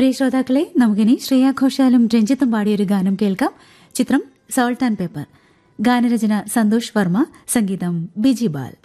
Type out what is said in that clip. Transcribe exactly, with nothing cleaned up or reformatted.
പ്രിയ ശ്രോതാക്കളെ, നമുക്കിനി ശ്രേയ ഘോഷാലും രഞ്ജിത്തും പാടിയൊരു ഗാനം കേൾക്കാം. ചിത്രം സോൾട്ട് ആൻഡ് പേപ്പർ. ഗാനരചന സന്തോഷ് വർമ്മ, സംഗീതം ബിജി ബാൽ.